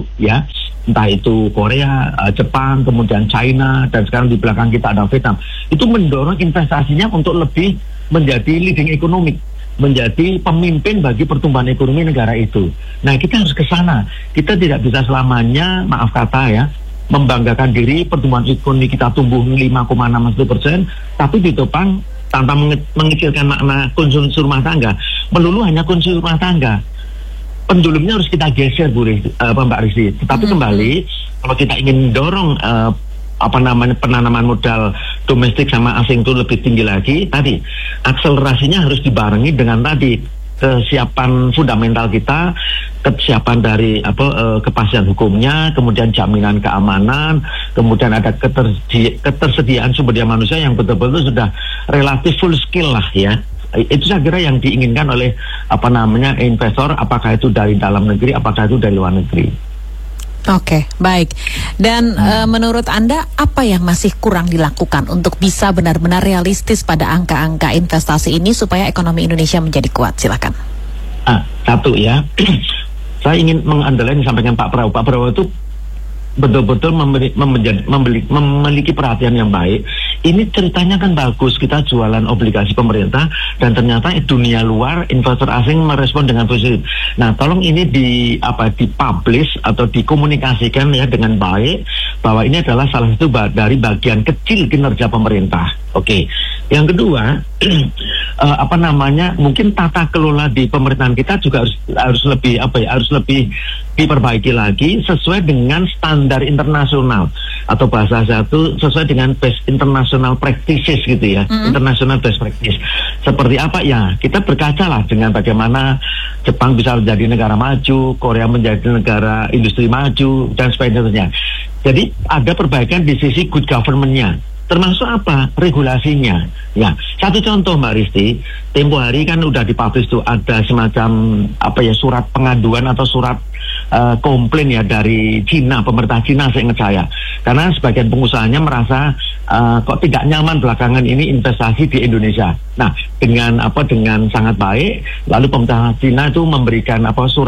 ya, entah itu Korea, Jepang, kemudian China, dan sekarang di belakang kita ada Vietnam, itu mendorong investasinya untuk lebih menjadi leading economic, menjadi pemimpin bagi pertumbuhan ekonomi negara itu. Nah, kita harus ke sana. Kita tidak bisa selamanya, maaf kata ya, membanggakan diri pertumbuhan ekonomi kita tumbuh 5,61%, tapi ditopang tanpa mengecilkan makna konsumsi rumah tangga, melulu hanya konsumsi rumah tangga. Pendulumnya harus kita geser, Mbak Rizky. Tetapi kembali, kalau kita ingin dorong penanaman modal domestik sama asing itu lebih tinggi lagi, tadi akselerasinya harus dibarengi dengan tadi kesiapan fundamental kita, kesiapan dari kepastian hukumnya, kemudian jaminan keamanan, kemudian ada ketersediaan sumber daya manusia yang betul-betul sudah relatif full skill lah ya. Itu saya kira yang diinginkan oleh investor, apakah itu dari dalam negeri, apakah itu dari luar negeri. Oke, baik. Dan menurut Anda apa yang masih kurang dilakukan untuk bisa benar-benar realistis pada angka-angka investasi ini supaya ekonomi Indonesia menjadi kuat? Silakan. Satu ya, saya ingin mengandalan sampaikan Pak Prabowo. Pak Prabowo itu betul-betul memiliki perhatian yang baik. Ini ceritanya kan bagus, kita jualan obligasi pemerintah dan ternyata dunia luar, investor asing merespon dengan positif. Nah, tolong ini dipublish atau dikomunikasikan ya dengan baik, bahwa ini adalah salah satu dari bagian kecil kinerja pemerintah. Oke. Yang kedua, mungkin tata kelola di pemerintahan kita juga harus lebih diperbaiki lagi sesuai dengan standar internasional, atau bahasa satu sesuai dengan best international practices gitu ya, international best practice. Seperti apa ya? Kita berkaca lah dengan bagaimana Jepang bisa menjadi negara maju, Korea menjadi negara industri maju, dan sebagainya. Jadi ada perbaikan di sisi good government-nya. Termasuk apa? Regulasinya. Ya, satu contoh Mbak Risti, tempo hari kan udah dipublish tuh, ada semacam surat pengaduan atau surat komplain ya dari Cina, pemerintah Cina seingat saya. Karena sebagian pengusahanya merasa kok tidak nyaman belakangan ini investasi di Indonesia. Nah, dengan sangat baik, lalu pemerintah Cina itu memberikan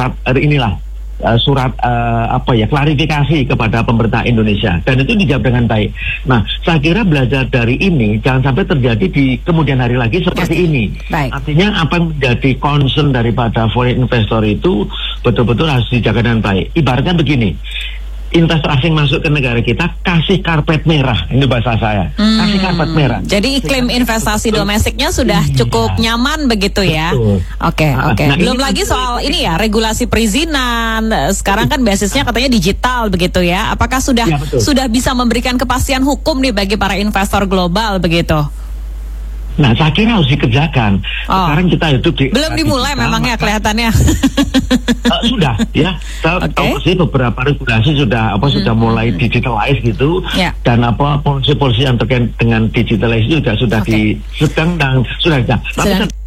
surat klarifikasi kepada pemerintah Indonesia, dan itu dijawab dengan baik. Nah, saya kira belajar dari ini jangan sampai terjadi di kemudian hari lagi seperti ini. Baik. Artinya apa yang menjadi concern daripada foreign investor itu betul-betul harus dijaga dengan baik. Ibaratnya begini, investor asing masuk ke negara kita, kasih karpet merah, ini bahasa saya, kasih karpet merah. Jadi iklim investasi domestiknya sudah cukup nyaman begitu ya. Oke. Nah, belum lagi soal ini ya, regulasi perizinan. Sekarang kan basisnya katanya digital begitu ya. Apakah sudah bisa memberikan kepastian hukum nih bagi para investor global begitu? Nah, saya kira harus dikerjakan. Sekarang kita hidup di belum dimulai memangnya kelihatannya. Sudah ya. Saya tahu sih beberapa regulasi sudah mulai digitalize gitu. Dan polisi-polisi yang terkait dengan digitalize juga sudah sedang sudah. Tapi